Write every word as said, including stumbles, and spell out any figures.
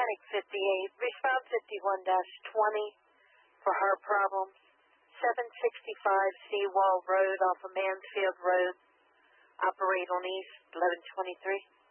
Mechanic fifty-eight, respond fifty-one dash twenty for her problems. seven sixty-five Seawall Road off of Mansfield Road. Operate on East eleven twenty-three.